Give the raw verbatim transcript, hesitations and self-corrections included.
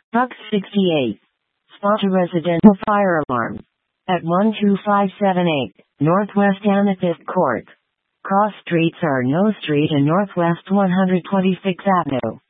Buck sixty-eight. Spot a residential fire alarm at one two five seven eight Northwest Amethyst Court. Cross streets are No Street and Northwest one hundred twenty-sixth Avenue.